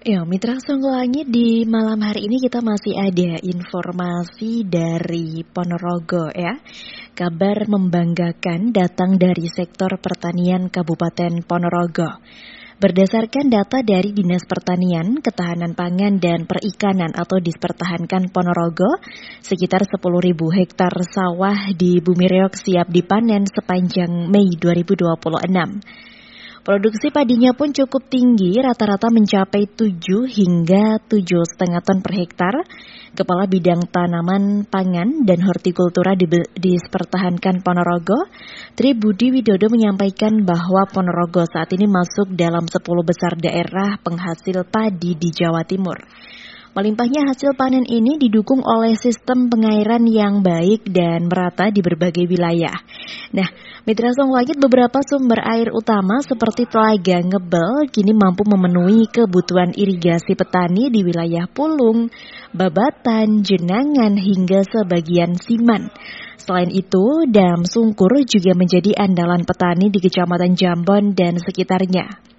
Ya, Mitra Sungguh Langit, di malam hari ini kita masih ada informasi dari Ponorogo ya. Kabar membanggakan datang dari sektor pertanian Kabupaten Ponorogo. Berdasarkan data dari Dinas Pertanian, Ketahanan Pangan dan Perikanan atau Dispertahankan Ponorogo, sekitar 10.000 hektar sawah di Bumi Reog siap dipanen sepanjang Mei 2026. Produksi padinya pun cukup tinggi, rata-rata mencapai 7 hingga 7,5 ton per hektar. Kepala Bidang Tanaman Pangan dan Hortikultura Dispertahankan Ponorogo, Tri Budi Widodo menyampaikan bahwa Ponorogo saat ini masuk dalam 10 besar daerah penghasil padi di Jawa Timur. Melimpahnya hasil panen ini didukung oleh sistem pengairan yang baik dan merata di berbagai wilayah. Nah, Mitra Sungguh Langit, beberapa sumber air utama seperti Telaga Ngebel kini mampu memenuhi kebutuhan irigasi petani di wilayah Pulung, Babatan, Jenangan hingga sebagian Siman. Selain itu, Dam Sungkur juga menjadi andalan petani di Kecamatan Jambon dan sekitarnya.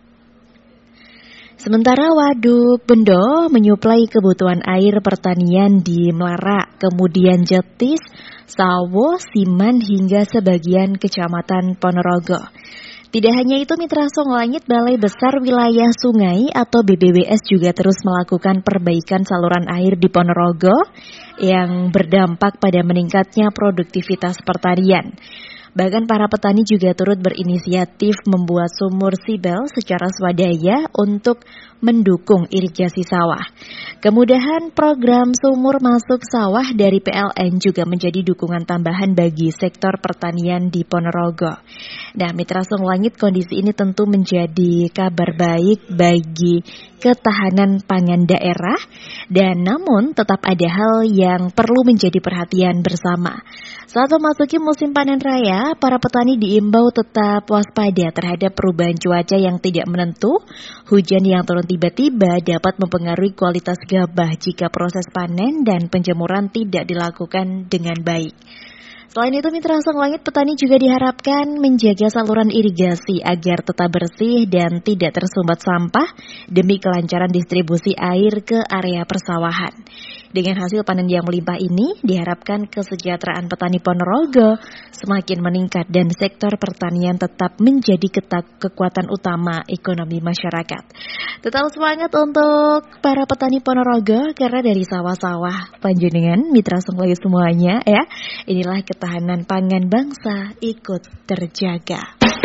Sementara Waduk Bendo menyuplai kebutuhan air pertanian di Mlara, kemudian Jetis, Sawo, Siman hingga sebagian Kecamatan Ponorogo. Tidak hanya itu, Mitra Sungguh Langit, Balai Besar Wilayah Sungai atau BBWS juga terus melakukan perbaikan saluran air di Ponorogo yang berdampak pada meningkatnya produktivitas pertanian. Bahkan para petani juga turut berinisiatif membuat sumur sibel secara swadaya untuk mendukung irigasi sawah. Kemudahan program sumur masuk sawah dari PLN juga menjadi dukungan tambahan bagi sektor pertanian di Ponorogo. Nah, Mitra Sungguh Langit, kondisi ini tentu menjadi kabar baik bagi ketahanan pangan daerah, dan namun tetap ada hal yang perlu menjadi perhatian bersama. Saat memasuki musim panen raya, para petani diimbau tetap waspada terhadap perubahan cuaca yang tidak menentu. Hujan yang turun tiba-tiba dapat mempengaruhi kualitas gabah jika proses panen dan penjemuran tidak dilakukan dengan baik. Selain itu, Mitra Sungguh Langit, petani juga diharapkan menjaga saluran irigasi agar tetap bersih dan tidak tersumbat sampah demi kelancaran distribusi air ke area persawahan. Dengan hasil panen yang melimpah ini, diharapkan kesejahteraan petani Ponorogo semakin meningkat dan sektor pertanian tetap menjadi kekuatan utama ekonomi masyarakat. Tetap semangat untuk para petani Ponorogo, karena dari sawah-sawah panjenengan, Mitra Sungguh Langit semuanya ya, inilah ketahanan pangan bangsa ikut terjaga.